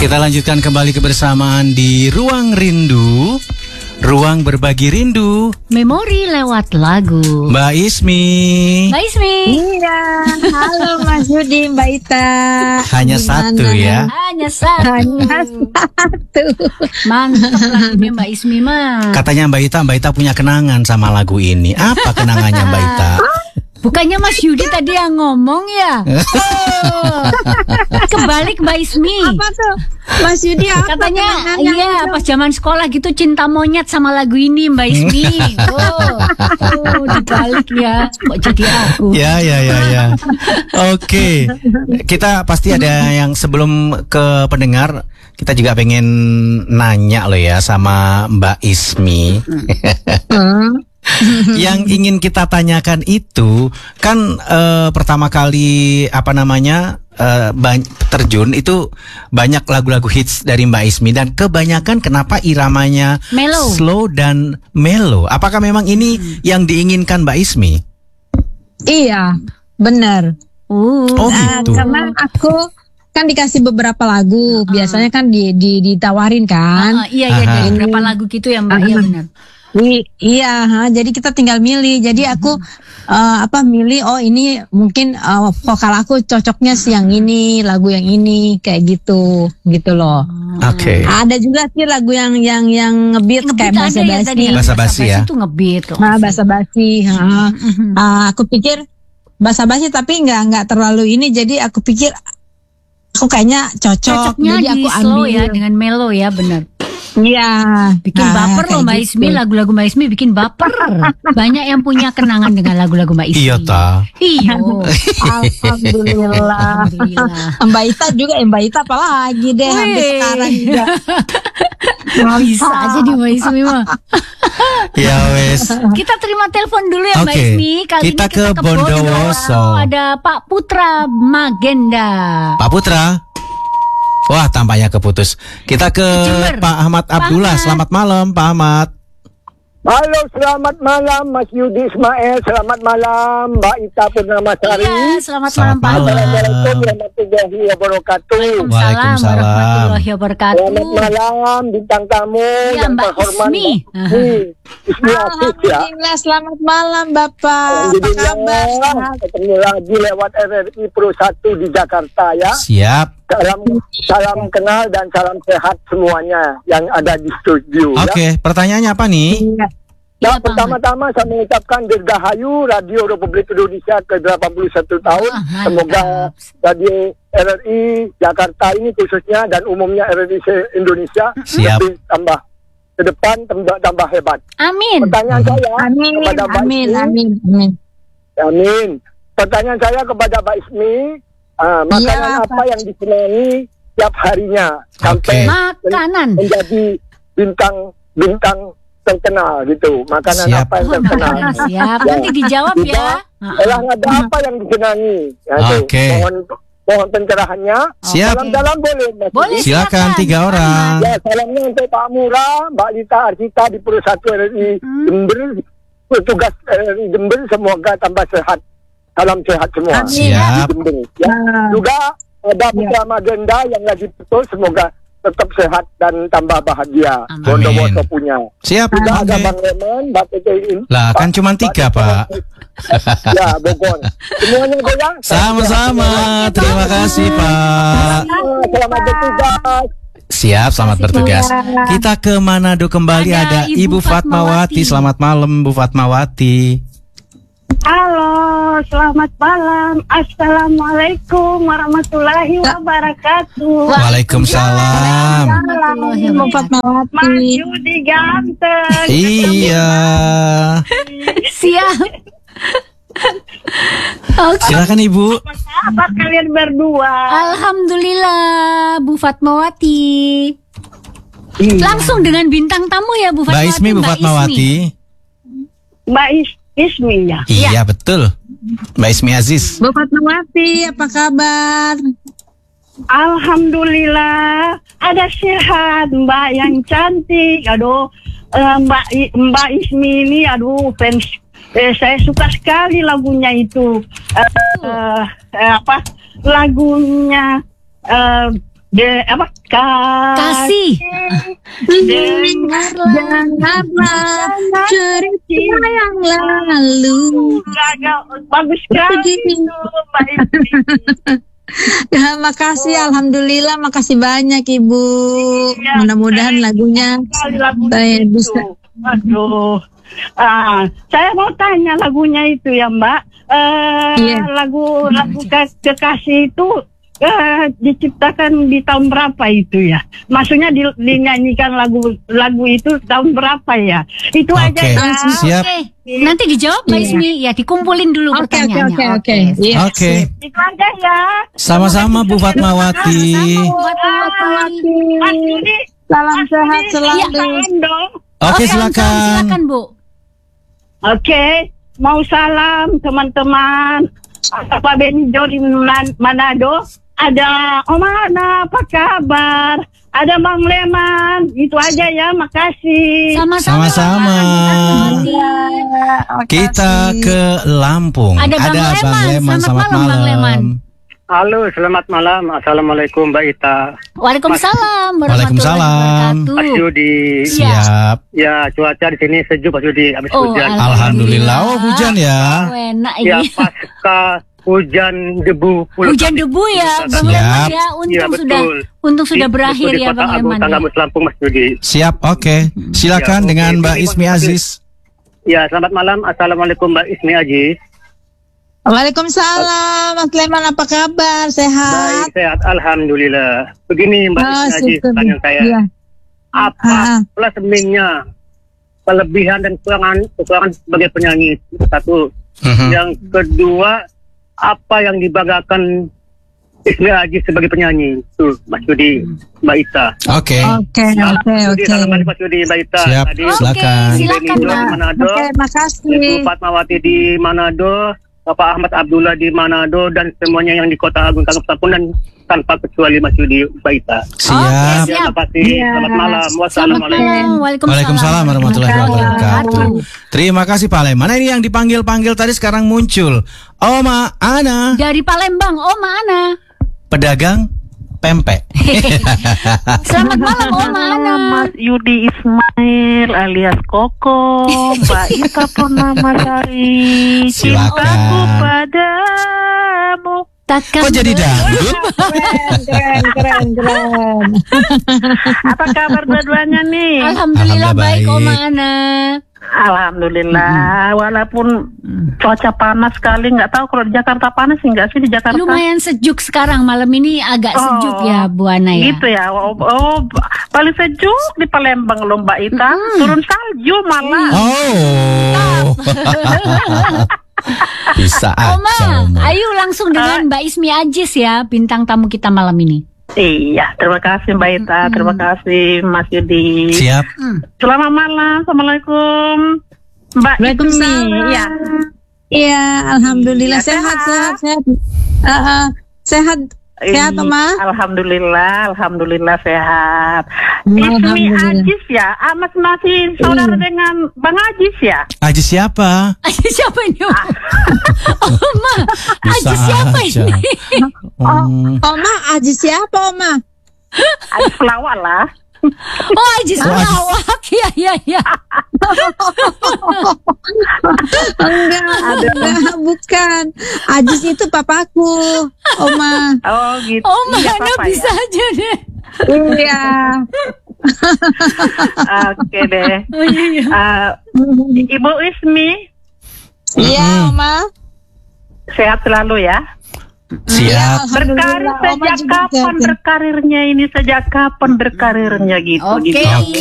Kita lanjutkan kembali kebersamaan di Ruang Rindu, ruang berbagi rindu, memori lewat lagu. Mbak Ismi. Mbak Ismi. Iya, halo Mas Yudi, Mbak Ita. Hanya Gimana? satu ya. Hanya satu. Hanya satu. Mantap lagunya Mbak Ismi mah. Katanya Mbak Ita punya kenangan sama lagu ini. Apa kenangannya Mbak Ita? Bukannya Mas Yudi tadi yang ngomong ya? Oh, kebalik Mbak Ismi. Apa tuh? Mas Yudi apa? Katanya kenangannya iya itu? pas zaman sekolah gitu cinta monyet sama lagu ini Mbak Ismi. Dibalik ya. Kok jadi aku? Ya. Oke. Kita pasti ada yang sebelum ke pendengar, kita juga pengen nanya loh ya sama Mbak Ismi. Yang ingin kita tanyakan itu kan pertama kali terjun itu banyak lagu-lagu hits dari Mbak Ismi, dan kebanyakan kenapa iramanya Mellow. slow dan mellow. Apakah memang ini yang diinginkan Mbak Ismi? Iya, benar. Oh gitu. Karena aku kan dikasih beberapa lagu, biasanya kan ditawarin kan. Iya dari beberapa lagu gitu ya Mbak. Iya benar. Iya, jadi kita tinggal milih. Jadi aku milih, oh ini mungkin vokal aku cocoknya sih yang ini, lagu yang ini, kayak gitu loh. Oke. Ada juga sih lagu yang ngebeat kayak basa-basi. Basa-basi ya. Itu ngebeat kok. Nah, basa-basi. Aku pikir basa-basi tapi nggak terlalu ini. Jadi aku pikir aku kayaknya cocok. Cocoknya jadi di aku slow ambil. ya dengan mellow ya benar. Iya. Bikin baper loh Mbak Ismi, lagu-lagu Mbak Ismi bikin baper. Banyak yang punya kenangan dengan lagu-lagu Mbak Ismi. Iya ta. Iya. Alhamdulillah. Mbak Ita juga, Mbak Ita apalagi deh sampai sekarang juga. Bisa aja di Mbak Ismi mah. Ya wes. Kita terima telepon dulu ya Mbak Oke. Ismi. Kali Kita ini ke Bondowoso. Ada Pak Putra Magenda. Pak Putra. Wah, tampaknya keputus. Kita ke Jember. Pak Ahmad Abdullah. Ahmad. Selamat malam, Pak Ahmad. Halo, selamat malam Mas Yudi Ismail, selamat malam Mbak Ita Purnamasari. Iya, selamat Selamat malam Pak malam. Ahmad. Assalamualaikum warahmatullahi wabarakatuh. Waalaikumsalam. warahmatullahi wabarakatuh. Selamat malam bintang tamu Iya, yang Mbak terhormat. Ismi. Ismi Afif ya. Alhamdulillah, selamat malam Bapak. Apa kabar? Alhamdulillah, ketemu lagi lewat RRI Pro 1 di Jakarta ya. Siap. Salam kenal dan salam sehat semuanya yang ada di studio ya. Oke, pertanyaannya apa nih? Iya. Nah, Iya, Pak pertama-tama saya mengucapkan dirgahayu Radio Republik Indonesia ke-81 tahun. Semoga Radio RRI Jakarta ini khususnya dan umumnya RRI Indonesia Siap. lebih tambah ke depan tambah hebat. Amin. Pertanyaan saya Amin, kepada Mbak amin, Ismi. amin. Amin. Pertanyaan saya kepada Mbak Ismi, makanan Iya, apa yang disenangi tiap harinya Oke. sampai Makanan. menjadi bintang terkenal gitu. Makanan Siap. apa yang terkenal? Siap. Nanti dijawab ya. Olahraga apa yang disenangi? Ya, itu. Oke. Mohon pencerahannya. Siap. Salam boleh, Mas. Boleh. Silakan 3 orang. Ya, salamnya untuk Pak Murah, Mbak Lita Arsita di Pro 1 RRI Jember, petugas RRI Jember, semoga tambah sehat. Salam sehat semua. Amin. Siap. Di Jember, ya. Juga ada Putra Magenda yang lagi betul, semoga tetap sehat dan tambah bahagia. Amin. Bondowoso punya. Siap. Juga ada Oke. Bang Reman, Mbak Tete. Lah, kan cuma 3, Pak. Ya, Bogor. Semuanya goyang. Sama-sama. Terima kasih, Pak. Selamat bertugas. Siap, selamat bertugas. Kita ke Manado kembali, ada Ada Ibu Ibu Fatmawati. Fatmawati. Selamat malam, Bu Fatmawati. Halo, selamat malam. Assalamualaikum warahmatullahi wabarakatuh. Waalaikumsalam. Ibu Fatmawati. Mas Yudi ganteng. Iya. Siap. Oke. Silakan Ibu. Apa kalian berdua? Alhamdulillah Bu Fatmawati. Langsung dengan bintang tamu ya Bu Mbak Fatmawati. Ismi, Bu Fatmawati. Mbak Ismi ya. Iya, betul. Mbak Ismi Aziz. Bu Fatmawati, apa kabar? Alhamdulillah. Ada sehat Mbak yang cantik. Aduh, Mbak Ismi ini aduh fans. Saya suka sekali lagunya itu. Lagunya Kasih. Janganlah cerita yang lalu. Bagus sekali itu, Mbak Ismi. Ya, makasih, alhamdulillah, makasih banyak Ibu. Mudah-mudahan lagunya saya bisa. Aduh. Saya mau tanya lagunya itu ya Mbak. Lagu Kekasih itu diciptakan di tahun berapa itu ya? Maksudnya dinyanyikan lagu itu tahun berapa ya? Itu aja ya. Siap. Nanti dijawab Mbak Ismi. Ya, dikumpulin dulu pertanyaannya. Oke. Oke. Itu aja ya. Sama-sama Bu Fatmawati. Salam sehat selalu. Oke, silakan. Silakan Bu. Oke, mau salam teman-teman. Pak Benjo di Manado. Ada Om Ana, apa kabar? Ada Bang Leman. Itu aja ya, makasih. Sama-sama. Kita ke Lampung. Ada Bang Leman. Selamat malam, Bang Leman. Halo, selamat malam. Assalamualaikum Mbak Ita. Waalaikumsalam warahmatullahi Waalaikumsalam. wabarakatuh. Mas Yudi. Siap. Ya, cuaca di sini sejuk Mas Yudi. Habis Oh, hujan. Alhamdulillah. Oh, hujan ya. Enak Ya, ini. pasca hujan debu. Hujan debu ya, Bang Siap. Leman ya. Iya, betul. Untung sudah berakhir Di ya, Kota Bang Agung, Leman. Tanggamus Lampung Mas Yudi. Siap, oke. Silakan Ya, oke. dengan Mbak Terima Ismi kasih. Aziz. Ya, selamat malam. Assalamualaikum Mbak Ismi Aziz. Waalaikumsalam, Mas Leman, apa kabar? Sehat? Baik, sehat. Alhamdulillah. Begini Mbak Ismi Aziz, syukur. tanya saya. Iya. Apa plus minusnya, kelebihan dan kekurangan sebagai penyanyi? Satu. Yang kedua, apa yang dibanggakan Ismi Aziz sebagai penyanyi? Tuh, Mas Yudi, Mbak Ita. Oke. Oke. Salam Mas Yudi, Mbak Ita. Siap, Tadi silakan. Silakan, Benjo di Mbak. Manado, Oke, Ibu makasih. Fatmawati di Manado, Bapak Ahmad Abdullah di Manado, dan semuanya yang di Kota Agung Tanggamus Lampung, dan tanpa kecuali Mas Yudi, Mbak Ita. Siap. Terima kasih. Selamat malam. Wassalamualaikum. Waalaikumsalam warahmatullahi wabarakatuh. Terima kasih Pak Leman. Nah, ini yang dipanggil-panggil tadi sekarang muncul. Oma Ana, Dari Palembang, Oma Ana. pedagang pempek. Selamat malam, Oma Ana. Mas Yudi Ismail alias Koko, Mbak Ita Purnamasari. Silakan. Cintaku padamu. Takkan Kok jadi dangdut? Keren. Apa kabar dua-duanya nih? Alhamdulillah baik, Alhamdulillah Oma baik. Ana. Alhamdulillah, walaupun cuaca panas sekali, nggak tahu kalau di Jakarta panas sih nggak sih di Jakarta? Lumayan sejuk sekarang, malam ini agak sejuk ya Bu Ana ya. Gitu ya, paling sejuk di Palembang loh Mbak Ita, turun salju malah. Oh. Bisa Oma, aja. Oma. ayo langsung dengan Mbak Ismi Aziz ya, bintang tamu kita malam ini. Iya, terima kasih Mbak Ita, terima kasih Mas Yudi. Siap. Selamat malam, Assalamualaikum Mbak Waalaikumsalam. Ismi. Ya. Iya, alhamdulillah Iya, sehat. Sehat, Iya, Oma. Alhamdulillah sehat. Alhamdulillah. Ismi Aziz ya, masih saudara dengan Bang Aziz ya? Aziz siapa? Aziz siapa ini? Oma, Bisa Aziz siapa aja. ini? Oma, Aziz siapa, Oma? Aziz pelawak lah. Oh, Aziz pelawak. Iya. Enggak, bukan. Aziz itu papaku, Oma. Oh gitu. Oma Iya, Ana Papa, bisa ya? aja deh. Iya. Oke deh. Oh iya. Ibu Ismi Iya, Oma. sehat selalu ya. Siap. Berkarir Alhamdulillah, Oma sejak juga kapan sehat. berkarirnya ini? Sejak kapan berkarirnya gitu? Oke. Gitu.